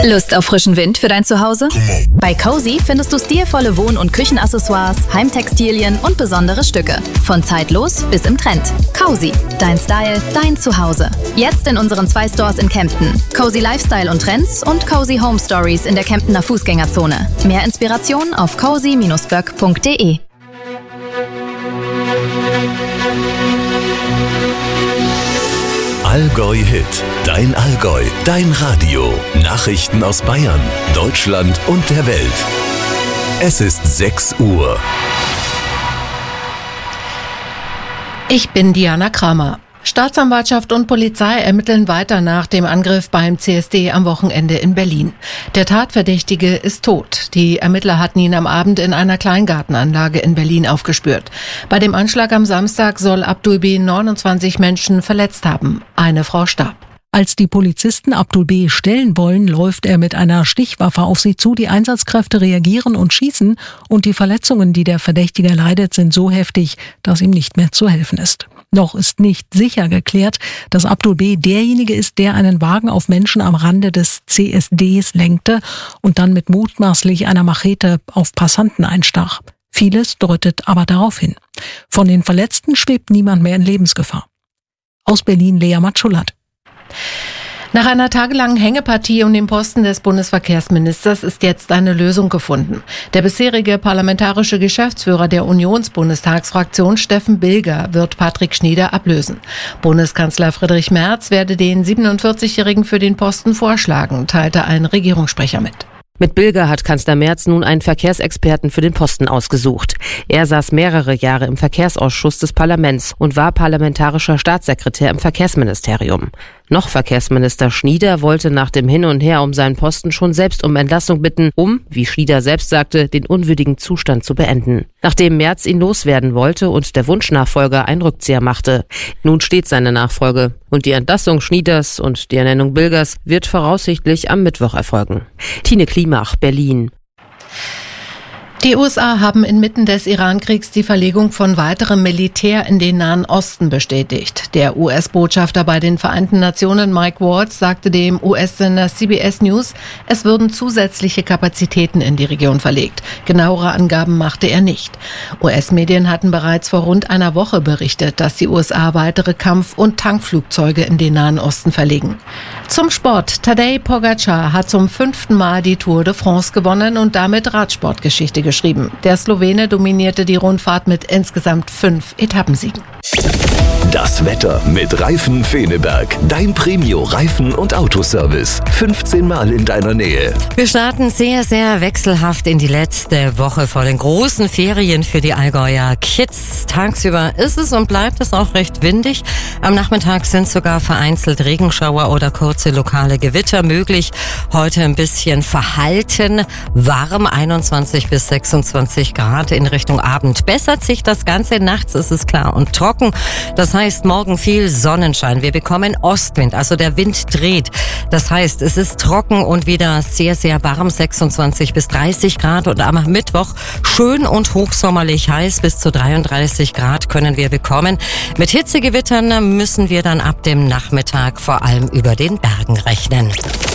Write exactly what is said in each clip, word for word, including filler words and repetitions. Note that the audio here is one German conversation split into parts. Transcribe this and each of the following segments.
Lust auf frischen Wind für dein Zuhause? Bei Cozy findest du stilvolle Wohn- und Küchenaccessoires, Heimtextilien und besondere Stücke. Von zeitlos bis im Trend. Cozy, dein Style, dein Zuhause. Jetzt in unseren zwei Stores in Kempten. Cozy Lifestyle und Trends und Cozy Home Stories in der Kemptener Fußgängerzone. Mehr Inspiration auf cozy Bindestrich böck punkt de. Allgäu Hit, dein Allgäu, dein Radio. Nachrichten aus Bayern, Deutschland und der Welt. Es ist sechs Uhr. Ich bin Diana Kramer. Staatsanwaltschaft und Polizei ermitteln weiter nach dem Angriff beim C S D am Wochenende in Berlin. Der Tatverdächtige ist tot. Die Ermittler hatten ihn am Abend in einer Kleingartenanlage in Berlin aufgespürt. Bei dem Anschlag am Samstag soll Abdul B. neunundzwanzig Menschen verletzt haben. Eine Frau starb. Als die Polizisten Abdul B. stellen wollen, läuft er mit einer Stichwaffe auf sie zu. Die Einsatzkräfte reagieren und schießen. Und die Verletzungen, die der Verdächtige leidet, sind so heftig, dass ihm nicht mehr zu helfen ist. Noch ist nicht sicher geklärt, dass Abdul B. derjenige ist, der einen Wagen auf Menschen am Rande des C S Ds lenkte und dann mit mutmaßlich einer Machete auf Passanten einstach. Vieles deutet aber darauf hin. Von den Verletzten schwebt niemand mehr in Lebensgefahr. Aus Berlin Lea Matschulat. Nach einer tagelangen Hängepartie um den Posten des Bundesverkehrsministers ist jetzt eine Lösung gefunden. Der bisherige parlamentarische Geschäftsführer der Unionsbundestagsfraktion Steffen Bilger wird Patrick Schnieder ablösen. Bundeskanzler Friedrich Merz werde den siebenundvierzigjährigen für den Posten vorschlagen, teilte ein Regierungssprecher mit. Mit Bilger hat Kanzler Merz nun einen Verkehrsexperten für den Posten ausgesucht. Er saß mehrere Jahre im Verkehrsausschuss des Parlaments und war parlamentarischer Staatssekretär im Verkehrsministerium. Noch Verkehrsminister Schnieder wollte nach dem Hin und Her um seinen Posten schon selbst um Entlassung bitten, um, wie Schnieder selbst sagte, den unwürdigen Zustand zu beenden. Nachdem Merz ihn loswerden wollte und der Wunschnachfolger einen Rückzieher machte. Nun steht seine Nachfolge. Und die Entlassung Schnieders und die Ernennung Bilgers wird voraussichtlich am Mittwoch erfolgen. Tine Klimach, Berlin. Die U S A haben inmitten des Iran-Kriegs die Verlegung von weiterem Militär in den Nahen Osten bestätigt. Der U S-Botschafter bei den Vereinten Nationen Mike Waltz sagte dem U S-Sender C B S News, es würden zusätzliche Kapazitäten in die Region verlegt. Genauere Angaben machte er nicht. U S-Medien hatten bereits vor rund einer Woche berichtet, dass die U S A weitere Kampf- und Tankflugzeuge in den Nahen Osten verlegen. Zum Sport. Tadej Pogačar hat zum fünften Mal die Tour de France gewonnen und damit Radsportgeschichte geschrieben. Der Slowene dominierte die Rundfahrt mit insgesamt fünf Etappensiegen. Das Wetter mit Reifen Feneberg. Dein Premio-Reifen- und Autoservice. fünfzehn Mal in deiner Nähe. Wir starten sehr, sehr wechselhaft in die letzte Woche vor den großen Ferien für die Allgäuer Kids. Tagsüber ist es und bleibt es auch recht windig. Am Nachmittag sind sogar vereinzelt Regenschauer oder kurze lokale Gewitter möglich. Heute ein bisschen verhalten, warm, einundzwanzig bis sechsundzwanzig Grad. In Richtung Abend bessert sich das Ganze. Nachts ist es klar und trocken. Das heißt, morgen viel Sonnenschein. Wir bekommen Ostwind, also der Wind dreht. Das heißt, es ist trocken und wieder sehr, sehr warm, sechsundzwanzig bis dreißig Grad. Und am Mittwoch schön und hochsommerlich heiß, bis zu dreiunddreißig Grad können wir bekommen. Mit Hitzegewittern müssen wir dann ab dem Nachmittag vor allem über den Bergen rechnen.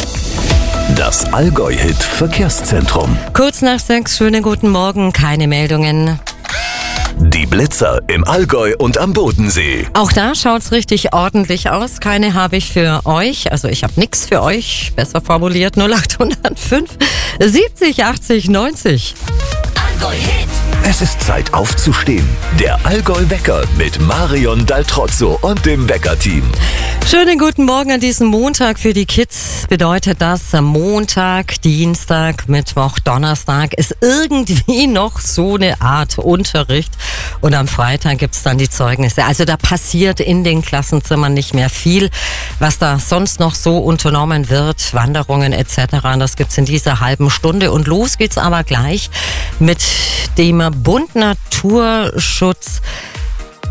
Das Allgäu-Hit Verkehrszentrum. Kurz nach sechs, schönen guten Morgen, keine Meldungen. Die Blitzer im Allgäu und am Bodensee. Auch da schaut's richtig ordentlich aus. Keine habe ich für euch. Also ich habe nichts für euch. Besser formuliert null acht null fünf siebzig achtzig neunzig. Allgäu Hit. Es ist Zeit aufzustehen. Der Allgäu-Wecker mit Marion Daltrozzo und dem Wecker-Team. Schönen guten Morgen an diesem Montag. Für die Kids bedeutet das, Montag, Dienstag, Mittwoch, Donnerstag ist irgendwie noch so eine Art Unterricht. Und am Freitag gibt's dann die Zeugnisse. Also da passiert in den Klassenzimmern nicht mehr viel. Was da sonst noch so unternommen wird, Wanderungen et cetera, das gibt's in dieser halben Stunde. Und los geht's aber gleich mit dem Bund Naturschutz